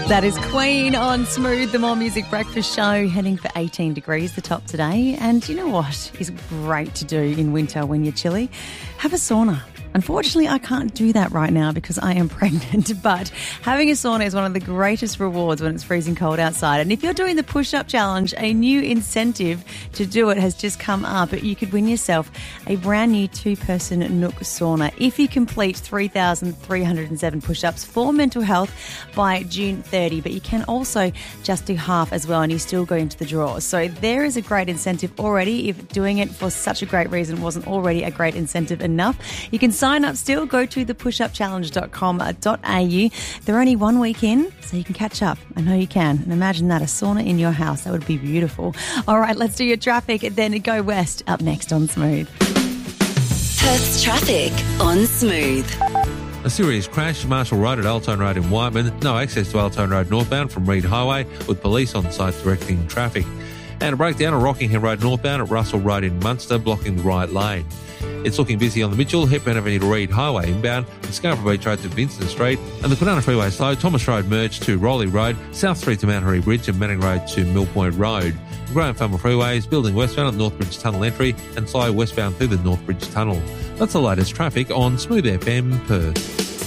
That is Queen on Smooth, the More Music Breakfast Show, heading for 18 degrees, the top today. And you know what is great to do in winter when you're chilly? Have a sauna. Unfortunately, I can't do that right now because I am pregnant, but having a sauna is one of the greatest rewards when it's freezing cold outside. And if you're doing the push-up challenge, a new incentive to do it has just come up. You could win yourself a brand new 2-person Nook sauna if you complete 3,307 push-ups for mental health by June 30. But you can also just do half as well and you still go into the draw. So there is a great incentive already. If doing it for such a great reason wasn't already a great incentive enough, you can sign up still. Go to thepushupchallenge.com.au. They're only 1 week in, so you can catch up. I know you can. And imagine that, a sauna in your house. That would be beautiful. All right, let's do your traffic. Then go west up next on Smooth. Perth's traffic on Smooth. A serious crash, Marshall Road at Altone Road in Whiteman. No access to Altone Road northbound from Reid Highway, with police on site directing traffic. And a breakdown at Rockingham Road northbound at Russell Road in Munster, blocking the right lane. It's looking busy on the Mitchell, Hepburn Avenue to Reid Highway inbound, the Scarborough Beach Road to Vincent Street, and the Kwinana Freeway slow, Thomas Road merge to Rowley Road, South Street to Mount Harry Bridge and Manning Road to Mill Point Road. The Graham Farmer Freeway is building westbound at Northbridge Tunnel entry and slow westbound through the Northbridge Tunnel. That's the latest traffic on Smooth FM Perth.